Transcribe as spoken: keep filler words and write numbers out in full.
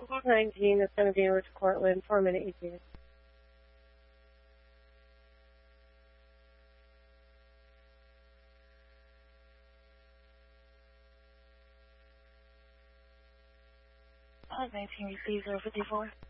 nineteen is going to be over to Cortland, four minute E T A. nineteen receives zero fifty-four.